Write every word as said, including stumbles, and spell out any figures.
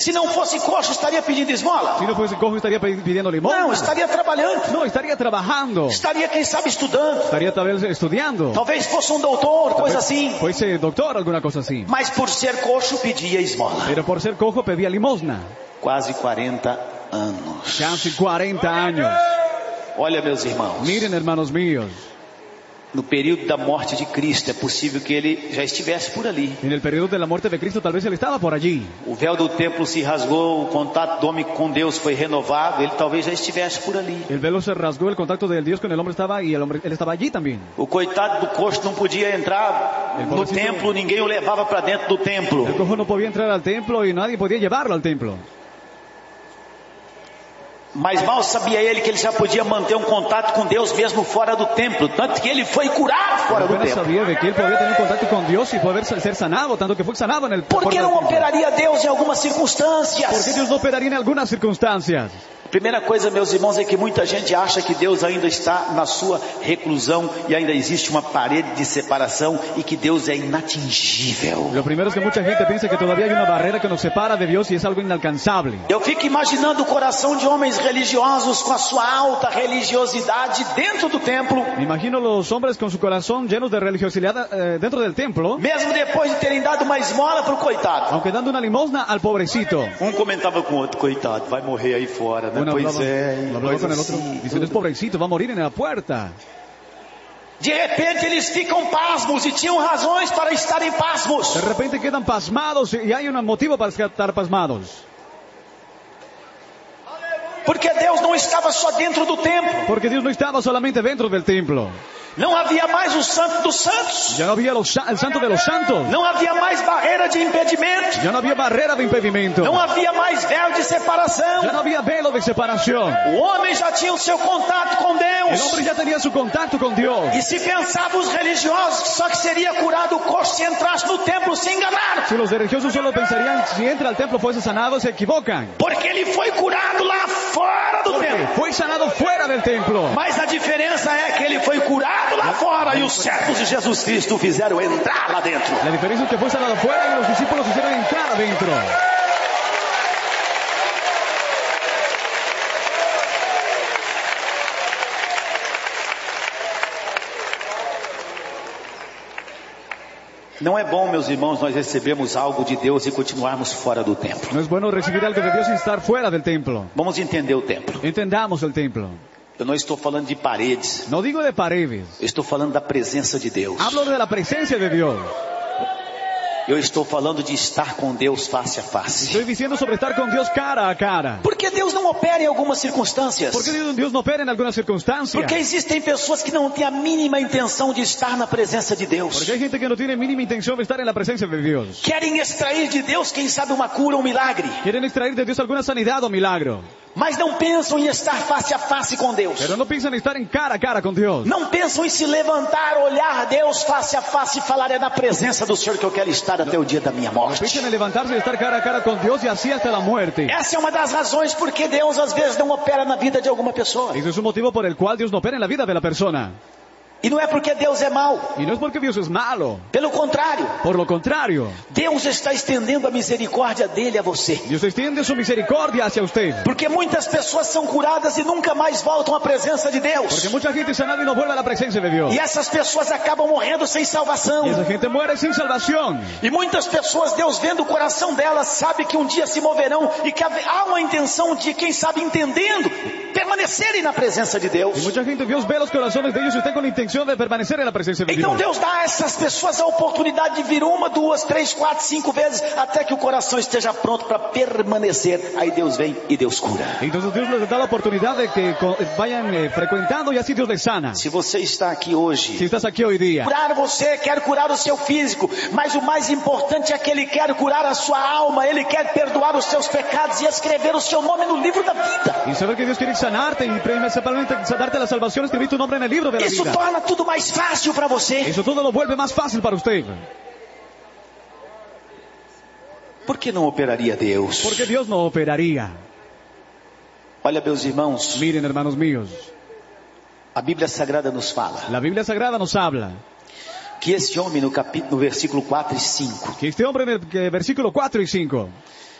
Se não fosse coxo, estaria pedindo esmola? Si no fuese cojo, estaría pidiendo limosna. Não, estaria trabalhando. No, estaría trabajando. Estaria, quem sabe, estudando. Estaría tal vez estudiando. Talvez fosse um doutor, coisa assim. Fuese doctor, alguna cosa así. Mas por ser coxo, pedia esmola. Pero por ser cojo pedía limosna. Quase quarenta anos. Casi cuarenta años. Olha, meus irmãos. Miren, hermanos míos. No período da morte de Cristo, é possível que ele já estivesse por ali. En el periodo de la muerte de Cristo, tal vez él estaba por allí. O véu do templo se rasgou, o contato do homem com Deus foi renovado, ele talvez já estivesse por ali. El velo se rasgó, el contacto del Dios con el hombre estaba y el hombre, él estaba allí también. O coitado do coxo não podia entrar no templo, ninguém o levava para dentro do templo. El cojo no podía entrar al templo y nadie podía llevarlo al templo. Mas mal sabia ele que ele já podia manter um contato com Deus mesmo fora do templo, tanto que ele foi curado fora do templo. Sabía de que él podía tener un contacto con Dios y poder ser sanado, tanto que fue sanado en el templo. ¿Por qué não operaria Deus em algumas circunstâncias? ¿Por qué Dios no operaría en algunas circunstancias? Primeira coisa, meus irmãos, é que muita gente acha que Deus ainda está na sua reclusão e ainda existe uma parede de separação e que Deus é inatingível. Lo primero es que mucha gente piensa que todavía hay una barrera que nos separa de Dios y es algo inalcanzable. Eu fico imaginando o coração de homens religiosos com a sua alta religiosidade dentro do templo. Me imagino los hombres con su corazón llenos de religiosidad eh, dentro del templo. Mesmo depois de terem dado uma esmola para o coitado. Aunque dando una limosna al pobrecito. Um comentava com o outro, coitado, vai morrer aí fora, né? Uno pois hablaba, é, hablaba con el otro, diciendo, es pobrecito, va a morir en la puerta. De repente eles ficam pasmos e tinham razões para estarem pasmos. De repente quedan pasmados y hay un motivo para estar pasmados. Porque Deus não estava só dentro do templo. Porque Dios no estaba solamente dentro del templo. Não havia mais o santo dos santos. Ya no había los, el santo de los santos. Não havia mais barreira de impedimento. Ya no había barrera de impedimento. Não havia mais véu de separação. Ya no había velo de separación. O homem já tinha o seu contato com Deus. El hombre ya tenía su contacto con Dios. E se pensavam os religiosos que só que seria curado o coxo se entrasse no templo, se enganaram. Si los religiosos solo pensarían si entra al templo fuese sanado, se equivocan. Porque ele foi curado lá fora do Porque templo. Foi sanado fuera del templo. Mas a diferença é que ele foi curado lá fora e os servos de Jesus Cristo fizeram entrar lá dentro. La diferencia es que fue sanado fuera y los discípulos hicieron entrar adentro. Não é bom, meus irmãos, nós recebemos algo de Deus e continuarmos fora do templo. No es bueno recibir algo de Dios y estar fuera del templo. Vamos entender o templo. Entendamos el templo. Eu não estou falando de paredes. No digo de paredes. Eu estou falando da presença de Deus. Hablo de la presencia de Dios. Eu estou falando de estar com Deus face a face. Estoy diciendo sobre estar con Dios cara a cara. Por que Deus não opera em algumas circunstâncias? ¿Por qué Dios no opera en algunas circunstancias? Porque existem pessoas que não têm a mínima intenção de estar na presença de Deus. Porque hay gente que no tiene mínima intención de estar en la presencia de Dios. Querem extrair de Deus, quem sabe, uma cura, um milagre. Quieren extraer de Dios alguna sanidad o milagro. Mas não pensam em estar face a face com Deus. Pero no piensan en estar en cara a cara con Dios. Não pensam em se levantar, olhar Deus face a face e falar, é na presença do Senhor que eu quero estar até o dia da minha morte. Piensan en levantarse y estar cara a cara con Dios y así hasta la muerte. Essa é uma das razões por que Deus às vezes não opera na vida de alguma pessoa. Ese es un motivo por el cual Dios no opera en la vida de la persona. E não é porque Deus é mau. Y no es porque Dios es malo. Pelo contrário. Por lo contrario. Deus está estendendo a misericórdia dele a você. Dios extiende su misericordia hacia usted. Porque muitas pessoas são curadas e nunca mais voltam à presença de Deus. Porque mucha gente sanada y no vuelve a la presencia de Dios. E essas pessoas acabam morrendo sem salvação. Y esa gente muere sin salvación. E muitas pessoas, Deus vendo o coração delas, sabe que um dia se moverão e que há uma intenção de, quem sabe, entendendo, permanecerem na presença de Deus. Y mucha gente, Dios ve los corazones de ellos y usted con la intención de permanecer en la presencia de Dios. Então Deus dá a essas pessoas a oportunidade de vir uma, duas, três, quatro, cinco vezes até que o coração esteja pronto para permanecer. Aí Deus vem e Deus cura. Entonces Dios les da la oportunidad de que vayan eh, frecuentando y así Dios les sana. Se você está aqui hoje, si estás aquí hoy día, curar você, quer curar o seu físico, mas o mais importante é que Ele quer curar a sua alma, Ele quer perdoar os seus pecados e escrever o seu nome no livro da vida. Y saber que Dios quiere sanarte y principalmente darte la salvación, escribir tu nombre en el libro de la Isso vida. Isso torna tudo mais fácil para você. Eso todo lo vuelve más fácil para usted. Por que não operaria Deus? Porque Dios no operaría. Olha, meus irmãos. Miren, hermanos míos. A Bíblia Sagrada nos fala. La Biblia Sagrada nos habla. Que esse homem no capítulo, no versículo quatro e cinco. Que este hombre en el versículo cuatro y cinco.